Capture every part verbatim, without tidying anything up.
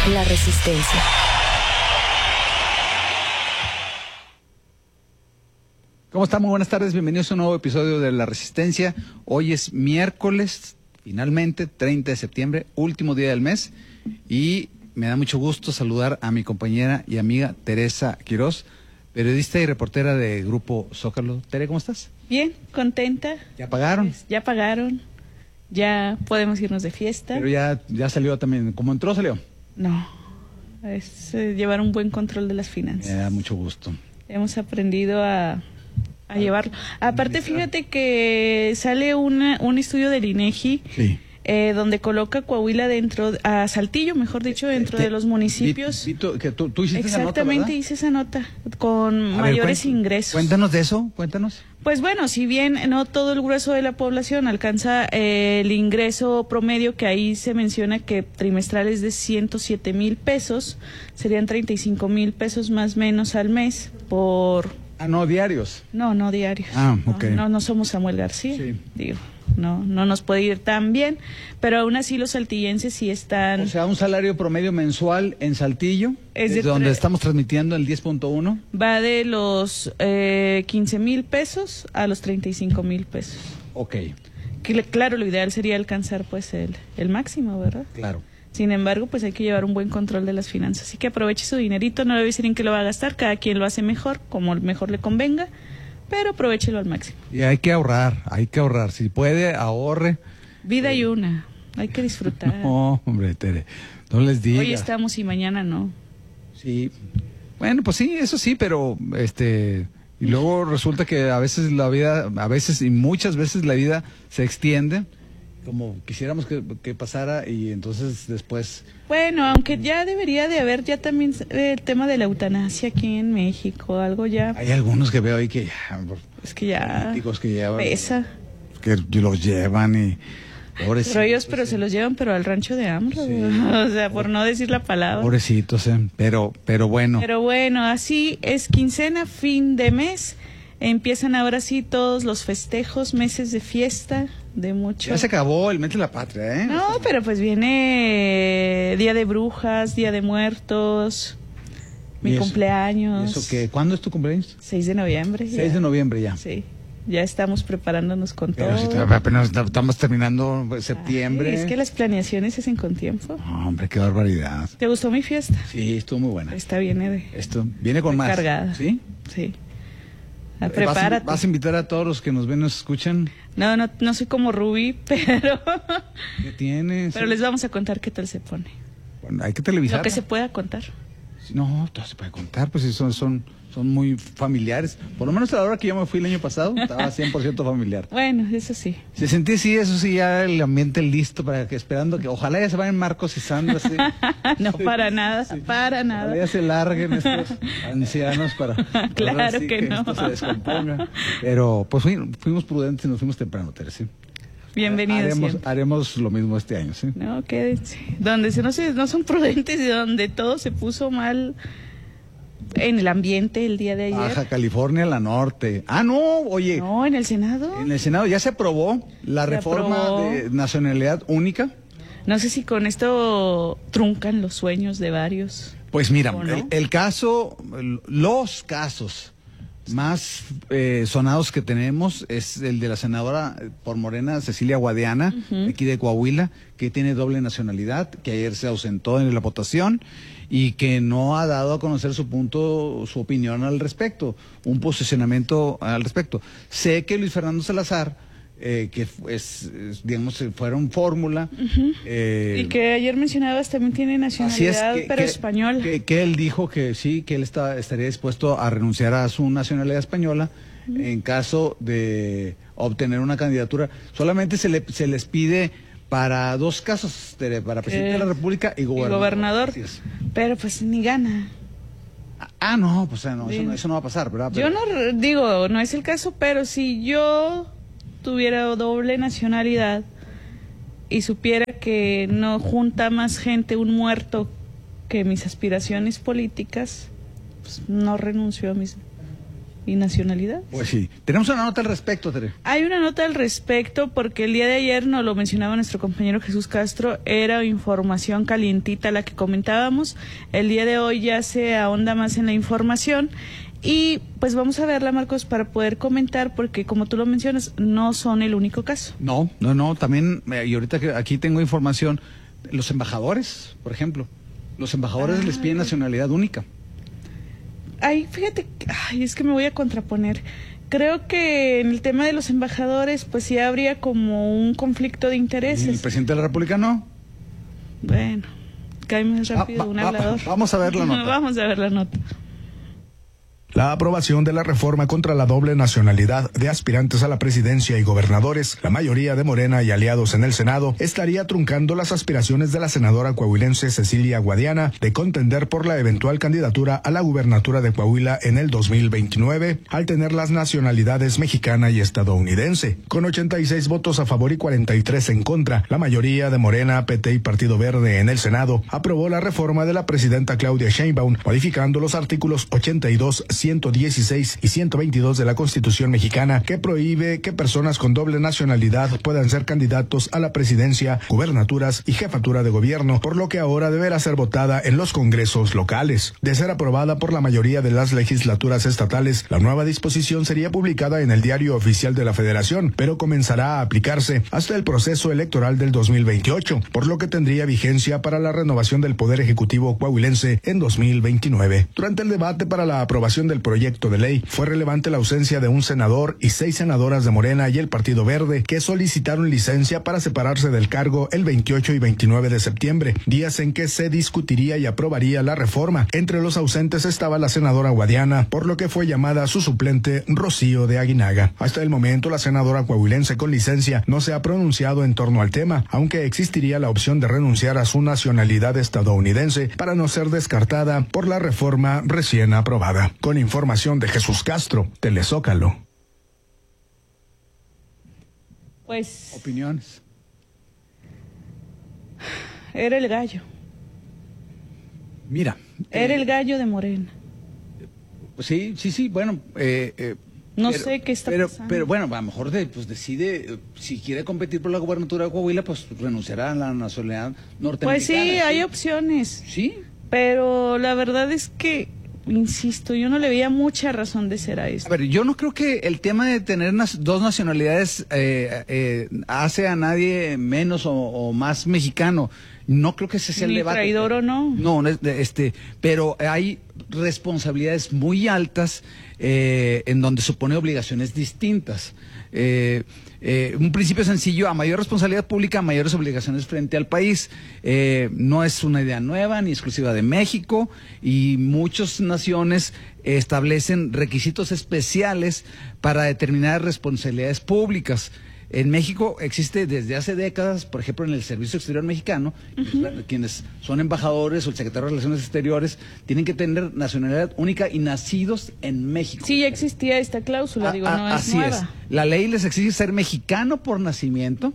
La Resistencia. ¿Cómo están? Muy buenas tardes, bienvenidos a un nuevo episodio de La Resistencia. Hoy es miércoles, finalmente, treinta de septiembre, último día del mes, y me da mucho gusto saludar a mi compañera y amiga Teresa Quiroz, periodista y reportera de Grupo Zócalo. Tere, ¿cómo estás? Bien, contenta. ¿Ya pagaron? Pues, ya pagaron, ya podemos irnos de fiesta. Pero ya, ya salió también, ¿cómo entró salió? No, es eh, llevar un buen control de las finanzas. Me da mucho gusto. Hemos aprendido a... a llevarlo. Aparte, fíjate que sale una, un estudio del INEGI, Sí. eh, donde coloca Coahuila dentro, a Saltillo, mejor dicho, dentro Te- de los municipios. Vito, que tú, tú hiciste esa nota, Exactamente, ¿verdad? hice esa nota, con A ver, mayores cuen- ingresos. Cuéntanos de eso, cuéntanos. Pues bueno, si bien no todo el grueso de la población alcanza eh, el ingreso promedio, que ahí se menciona que trimestral es de ciento siete mil pesos, serían treinta y cinco mil pesos más o menos al mes por... Ah, no, diarios. No, no diarios. Ah, No, ok. No, no somos Samuel García, Sí. digo, no, no nos puede ir tan bien, pero aún así los saltillenses sí están... O sea, un salario promedio mensual en Saltillo, Es de desde donde tre- estamos transmitiendo el diez punto uno. Va de los eh, quince mil pesos a los treinta y cinco mil pesos. Ok, Que, claro, lo ideal sería alcanzar pues el, el máximo, ¿verdad? claro. Sin embargo, pues hay que llevar un buen control de las finanzas. Así que aproveche su dinerito, no le voy a decir en qué lo va a gastar, cada quien lo hace mejor, como mejor le convenga, pero aprovéchelo al máximo. Y hay que ahorrar, hay que ahorrar. Si puede, ahorre. Vida y una, hay que disfrutar. No, hombre, Tere, no les digas. Hoy estamos y mañana no. Sí. Bueno, pues sí, eso sí, pero este... Y luego resulta que a veces la vida, a veces y muchas veces la vida se extiende como quisiéramos que, que pasara, y entonces después... Bueno, aunque ya debería de haber ya también el tema de la eutanasia aquí en México, algo ya, Hay algunos que veo ahí que ya... es que ya políticos que llevan... pesa. Que los llevan y... Pobrecitos, Pero ellos, pero sí. se los llevan, pero al rancho de AMLO, Sí. o sea, por no decir la palabra. Pobrecitos, eh. pero, pero bueno. Pero bueno, así es quincena, fin de mes, empiezan ahora sí todos los festejos, meses de fiesta, de mucho... Ya se acabó el mes de la patria, ¿eh? No, pero pues viene Día de Brujas, Día de Muertos, ¿Y mi eso? cumpleaños. ¿Y eso qué? ¿Cuándo es tu cumpleaños? seis de noviembre. ya. seis de noviembre ya. Sí, ya estamos preparándonos con Pero todo. si todavía apenas estamos terminando septiembre. Ay, es que las planeaciones se hacen con tiempo. No, hombre, qué barbaridad. ¿Te gustó mi fiesta? Sí, estuvo muy buena. Esta viene de... Esto viene con más. cargada. ¿Sí? Sí. Ah, ¿Vas a- prepárate. ¿Vas a invitar a todos los que nos ven y nos escuchan? No, no, no soy como Ruby, pero... ¿Qué tienes? pero les vamos a contar qué tal se pone. Bueno, hay que televisar. Lo que se pueda contar. No, todo se puede contar, pues sí, son, son, son muy familiares. Por lo menos a la hora que yo me fui el año pasado, estaba cien por ciento familiar. Bueno, eso sí. Se sentía así, eso sí, ya el ambiente listo para que, esperando que ojalá ya se vayan Marcos y Sandra, así. No, para nada, para Ojalá nada. ya se larguen estos ancianos para, para Claro ahora sí que no. esto se descomponga. Pero pues fui- fuimos prudentes y nos fuimos temprano, Teresa. ¿Sí? Bienvenidos Haremos, siempre. haremos lo mismo este año, ¿sí? No, quédense. Donde se, no, se, no son prudentes y donde todo se puso mal en el ambiente el día de ayer. Baja California, la norte. Ah, no, oye, No, en el Senado. en el Senado ya se aprobó la Se reforma aprobó. de nacionalidad única. No sé si con esto truncan los sueños de varios. Pues mira, ¿O no? el, el caso, el- los casos más eh, sonados que tenemos es el de la senadora por Morena, Cecilia Guadiana, Ujú. aquí de Coahuila, que tiene doble nacionalidad, que ayer se ausentó en la votación y que no ha dado a conocer su punto, su opinión al respecto, un posicionamiento al respecto. Sé que Luis Fernando Salazar, eh, que es, es, digamos, fueron fórmula. eh, Y que ayer mencionabas también tiene nacionalidad, que, pero que- española. Que, que él dijo que sí, que él está, estaría dispuesto a renunciar a su nacionalidad española en caso de obtener una candidatura. Solamente se, le, se les pide para dos casos, Tere, para presidente de la República y Y gobernador. gobernador. Así es. Pero pues ni gana. Ah, no, pues ah, no, eso, Bien. no, eso no va a pasar, ¿verdad? Yo Pero- no re- digo, no es el caso, pero si yo tuviera doble nacionalidad y supiera que no junta más gente un muerto que mis aspiraciones políticas, pues no renuncio a mis y nacionalidad. Pues sí. Tenemos una nota al respecto, Tere. Hay una nota al respecto porque el día de ayer, nos lo mencionaba nuestro compañero Jesús Castro, era información calientita la que comentábamos. El día de hoy ya se ahonda más en la información y pues vamos a verla, Marcos, para poder comentar, porque como tú lo mencionas, no son el único caso. No, no, no, también, y ahorita que aquí tengo información, los embajadores, por ejemplo, los embajadores ah, les piden nacionalidad única. Ay, fíjate, ay, es que me voy a contraponer. Creo que en el tema de los embajadores, pues sí habría como un conflicto de intereses. ¿El presidente de la República no? Bueno, cae más rápido ah, un va, hablador. Va, vamos a ver la nota. Vamos a ver la nota. La aprobación de la reforma contra la doble nacionalidad de aspirantes a la presidencia y gobernadores, la mayoría de Morena y aliados en el Senado, estaría truncando las aspiraciones de la senadora coahuilense Cecilia Guadiana de contender por la eventual candidatura a la gubernatura de Coahuila en el dos mil veintinueve, al tener las nacionalidades mexicana y estadounidense. Con ochenta y seis votos a favor y cuarenta y tres en contra, la mayoría de Morena, P T y Partido Verde en el Senado aprobó la reforma de la presidenta Claudia Sheinbaum, modificando los artículos ochenta y dos, ciento dieciséis y ciento veintidós de la Constitución mexicana, que prohíbe que personas con doble nacionalidad puedan ser candidatos a la presidencia, gubernaturas y jefatura de gobierno, por lo que ahora deberá ser votada en los congresos locales. De ser aprobada por la mayoría de las legislaturas estatales, la nueva disposición sería publicada en el Diario Oficial de la Federación, pero comenzará a aplicarse hasta el proceso electoral del dos mil veintiocho, por lo que tendría vigencia para la renovación del Poder Ejecutivo coahuilense en dos mil veintinueve. Durante el debate para la aprobación del proyecto de ley, fue relevante la ausencia de un senador y seis senadoras de Morena y el Partido Verde, que solicitaron licencia para separarse del cargo el veintiocho y veintinueve de septiembre, días en que se discutiría y aprobaría la reforma. Entre los ausentes estaba la senadora Guadiana, por lo que fue llamada su suplente Rocío de Aguinaga. Hasta el momento, la senadora coahuilense con licencia no se ha pronunciado en torno al tema, aunque existiría la opción de renunciar a su nacionalidad estadounidense para no ser descartada por la reforma recién aprobada. Con información de Jesús Castro, Telezócalo. Pues... Opiniones. Era el gallo. Mira. Era eh, el gallo de Morena. Sí, sí, sí, bueno... Eh, eh, no pero, sé qué está pero, pasando. Pero bueno, a lo mejor de, pues decide, si quiere competir por la gubernatura de Coahuila, pues renunciará a la nacionalidad norteamericana. Pues sí, ¿sí? hay opciones. Sí. Pero la verdad es que... Insisto, yo no le veía mucha razón de ser a esto. A ver, yo no creo que el tema de tener nas, dos nacionalidades eh, eh, hace a nadie menos o, o más mexicano. No creo que ese sea el Ni debate. traidor o no. No, este, pero hay responsabilidades muy altas eh, en donde supone obligaciones distintas. Eh, eh, un principio sencillo: a mayor responsabilidad pública, mayores obligaciones frente al país. Eh, no es una idea nueva ni exclusiva de México, y muchas naciones establecen requisitos especiales para determinadas responsabilidades públicas. En México existe desde hace décadas, por ejemplo, en el Servicio Exterior Mexicano, uh-huh. quienes son embajadores o el secretario de Relaciones Exteriores tienen que tener nacionalidad única y nacidos en México. Sí, ya existía esta cláusula, a, digo, no a, es así nueva. Es. La ley les exige ser mexicano por nacimiento,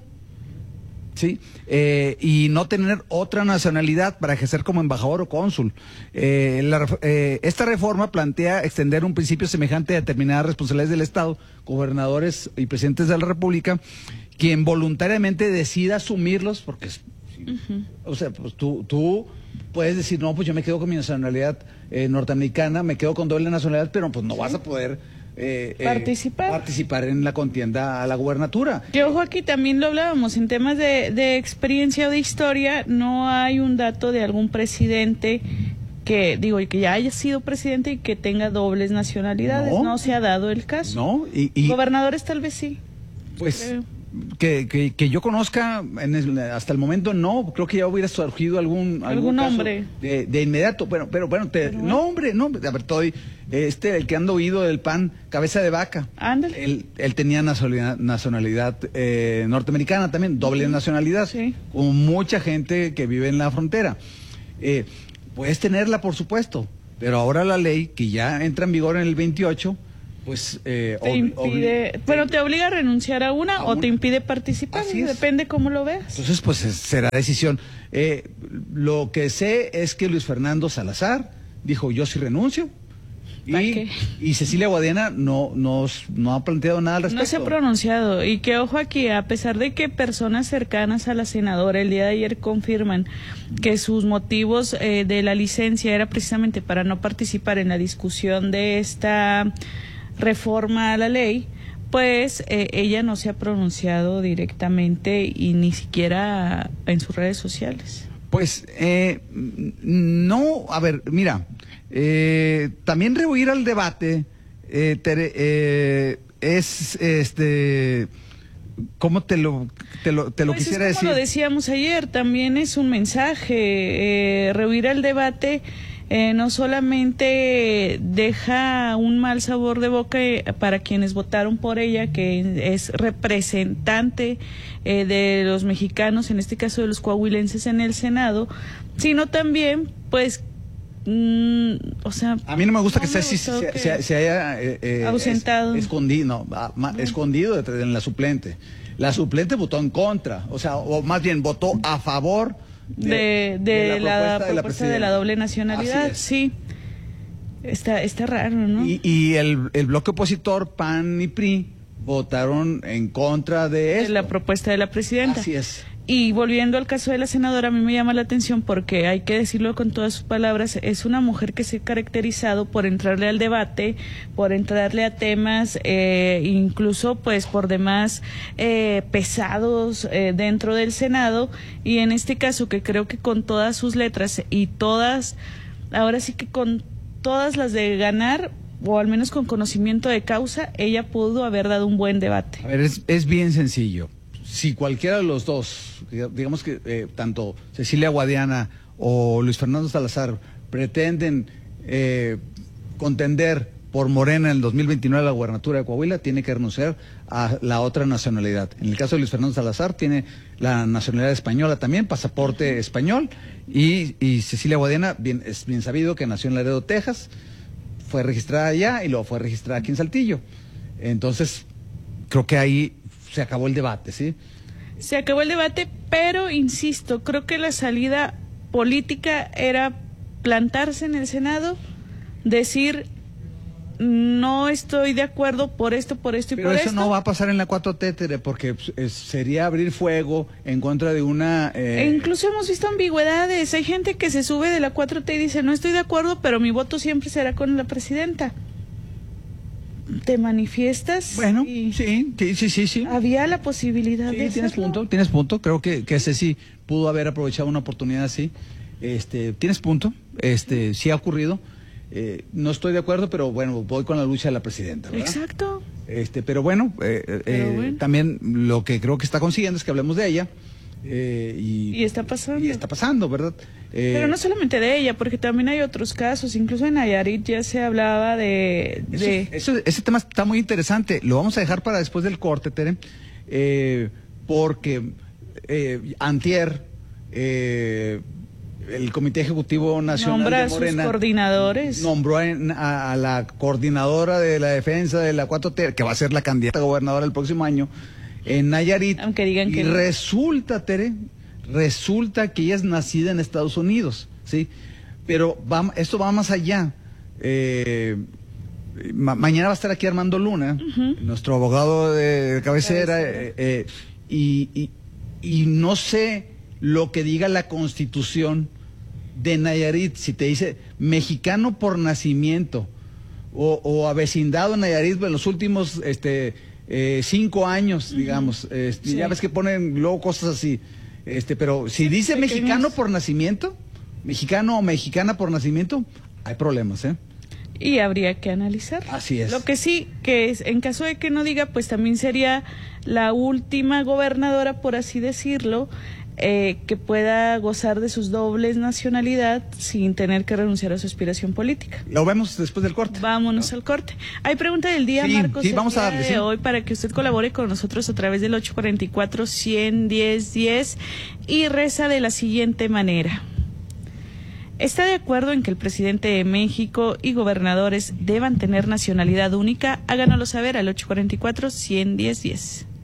¿sí? Eh, y no tener otra nacionalidad para ejercer como embajador o cónsul. Eh, la, eh, esta reforma plantea extender un principio semejante a determinadas responsabilidades del Estado, gobernadores y presidentes de la República, quien voluntariamente decida asumirlos, porque, uh-huh. o sea, pues tú, tú puedes decir, no, pues yo me quedo con mi nacionalidad eh, norteamericana, me quedo con doble nacionalidad, pero pues no vas a poder... Eh, participar. Eh, participar en la contienda a la gubernatura. Que ojo, aquí también lo hablábamos, en temas de, de experiencia o de historia, no hay un dato de algún presidente que, digo, que ya haya sido presidente y que tenga dobles nacionalidades. No, no se ha dado el caso. No, y, y gobernadores tal vez sí. Pues... Creo. Que, que, que yo conozca, en el, hasta el momento no, creo que ya hubiera surgido algún algún nombre de, de inmediato, bueno, pero bueno, te, pero bueno. no hombre, no, a ver, estoy, este, el que ando oído del P A N, Cabeza de Vaca, ándale, él, él tenía nacionalidad, nacionalidad eh, norteamericana también, doble uh-huh. nacionalidad, sí. Con mucha gente que vive en la frontera, eh, puedes tenerla por supuesto, pero ahora la ley que ya entra en vigor en el veintiocho, pues eh, te impide, ob- pero te obliga a renunciar a una a o una. Te impide participar, depende cómo lo veas. Entonces, pues será decisión. Eh, lo que sé es que Luis Fernando Salazar dijo, yo sí renuncio, Y, y Cecilia Guadiana no, no, no ha planteado nada al respecto. No se ha pronunciado. Y que ojo aquí, a pesar de que personas cercanas a la senadora el día de ayer confirman que sus motivos eh, de la licencia era precisamente para no participar en la discusión de esta reforma a la ley, pues eh, ella no se ha pronunciado directamente y ni siquiera en sus redes sociales. Pues eh, no, a ver, mira, eh, también rehuir al debate eh, te, eh, es, este, ¿cómo te lo, te lo, te lo pues quisiera es como decir? Lo decíamos ayer, también es un mensaje, eh, rehuir al debate. Eh, no solamente deja un mal sabor de boca para quienes votaron por ella, que es representante eh, de los mexicanos, en este caso de los coahuilenses en el Senado, sino también, pues, mm, o sea... A mí no me gusta no que, sea, me se, se, se, se haya eh, eh, ausentado. Es, escondido, no, ma, escondido en la suplente. La suplente votó en contra, o sea, o más bien votó a favor de, de, de la propuesta, de, la propuesta de la doble nacionalidad. Sí, está está raro, ¿no? Y, y el, el bloque opositor, P A N y P R I, votaron en contra de, de la propuesta de la presidenta. Así es. Y volviendo al caso de la senadora, a mí me llama la atención porque hay que decirlo con todas sus palabras, es una mujer que se ha caracterizado por entrarle al debate, por entrarle a temas eh, incluso pues por demás eh, pesados eh, dentro del Senado, y en este caso que creo que con todas sus letras y todas, ahora sí que con todas las de ganar, o al menos con conocimiento de causa, ella pudo haber dado un buen debate. A ver, es, es bien sencillo. Si cualquiera de los dos, digamos que eh, tanto Cecilia Guadiana o Luis Fernando Salazar pretenden eh, contender por Morena en el dos mil veintinueve la gubernatura de Coahuila, tiene que renunciar a la otra nacionalidad. En el caso de Luis Fernando Salazar tiene la nacionalidad española también, pasaporte español, y, y Cecilia Guadiana, bien, es bien sabido que nació en Laredo, Texas, fue registrada allá y luego fue registrada aquí en Saltillo. Entonces, creo que ahí se acabó el debate, ¿sí? Se acabó el debate, pero insisto, creo que la salida política era plantarse en el Senado, decir no estoy de acuerdo por esto, por esto y pero por esto. esto. Pero eso no va a pasar en la cuatro T, porque es, sería abrir fuego en contra de una... Eh... E incluso hemos visto ambigüedades. Hay gente que se sube de la cuatro T y dice no estoy de acuerdo, pero mi voto siempre será con la presidenta. ¿Te manifiestas? Bueno, y sí, sí, sí, sí, sí. Había la posibilidad sí, de tienes hacerlo. punto, tienes punto. Creo que, que Ceci pudo haber aprovechado una oportunidad así. Este, tienes punto. Este, sí ha ocurrido. Eh, no estoy de acuerdo, pero bueno, voy con la lucha de la presidenta, ¿verdad? Exacto. Este, pero bueno, eh, pero eh, bueno, también lo que creo que está consiguiendo es que hablemos de ella. Eh, y, y está pasando. Y está pasando, ¿verdad? Eh, Pero no solamente de ella, porque también hay otros casos, incluso en Nayarit ya se hablaba de... de... Eso, eso, ese tema está muy interesante, lo vamos a dejar para después del corte, Tere, eh, porque eh, antier, eh, el Comité Ejecutivo Nacional Nombra de Morena... a sus coordinadores. Nombró a, a la coordinadora de la defensa de la cuatro T, que va a ser la candidata a gobernadora el próximo año, en Nayarit. Aunque digan que y resulta, Tere, resulta que ella es nacida en Estados Unidos, ¿sí? Pero va, esto va más allá. Eh, ma mañana va a estar aquí Armando Luna, uh-huh. nuestro abogado de cabecera, cabecera. Eh, eh, y, y, y no sé lo que diga la Constitución de Nayarit, si te dice mexicano por nacimiento o, o avecindado en Nayarit en los últimos... este Eh, cinco años, digamos, uh-huh. este, sí. Ya ves que ponen luego cosas así, este, pero si dice pequeños. Mexicano por nacimiento, mexicano o mexicana por nacimiento, hay problemas, ¿eh? Y habría que analizar. Así es. Lo que sí, que es, en caso de que no diga, pues también sería la última gobernadora, por así decirlo, eh, que pueda gozar de sus dobles nacionalidad sin tener que renunciar a su aspiración política. Lo vemos después del corte. Vámonos ¿no? al corte. Hay pregunta del día, sí, Marcos. Sí, vamos a darle. Sí. Hoy para que usted colabore con nosotros a través del ocho cuatro cuatro, uno cero uno cero y reza de la siguiente manera. ¿Está de acuerdo en que el presidente de México y gobernadores deban tener nacionalidad única? Háganoslo saber al ocho cuatro cuatro, uno cero uno cero.